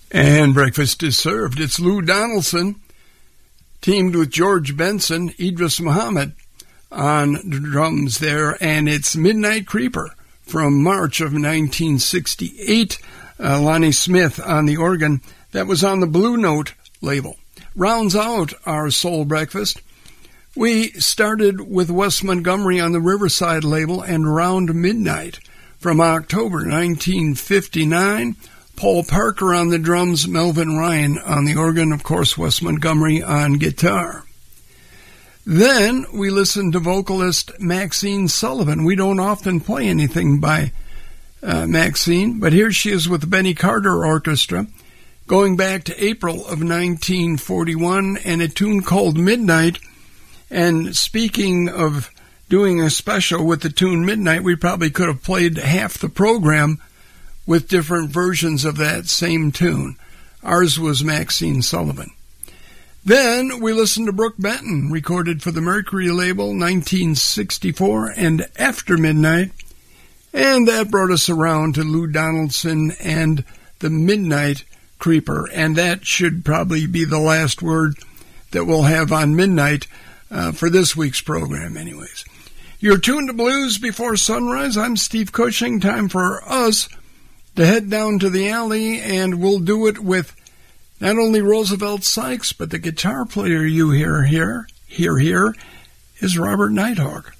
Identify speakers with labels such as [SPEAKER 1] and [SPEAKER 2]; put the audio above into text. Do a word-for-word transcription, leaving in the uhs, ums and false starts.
[SPEAKER 1] And breakfast is served. It's Lou Donaldson, teamed with George Benson, Idris Muhammad on drums there, and it's Midnight Creeper from March of nineteen sixty-eight. Uh, Lonnie Smith on the organ. That was on the Blue Note label. Rounds out our soul breakfast. We started with Wes Montgomery on the Riverside label and Round Midnight from October nineteen fifty-nine. Paul Parker on the drums, Melvin Ryan on the organ, of course, Wes Montgomery on guitar. Then we listened to vocalist Maxine Sullivan. We don't often play anything by uh, Maxine, but here she is with the Benny Carter Orchestra, going back to April of nineteen forty-one, and a tune called Midnight. And speaking of doing a special with the tune Midnight, we probably could have played half the program with different versions of that same tune. Ours was Maxine Sullivan. Then we listened to Brooke Benton, recorded for the Mercury label, nineteen sixty-four, and After Midnight. And that brought us around to Lou Donaldson and the Midnight Creeper. And that should probably be the last word that we'll have on Midnight uh, for this week's program anyways. You're tuned to Blues Before Sunrise. I'm Steve Cushing. Time for us to head down to the alley, and we'll do it with not only Roosevelt Sykes, but the guitar player you hear here, hear here, is Robert Nighthawk.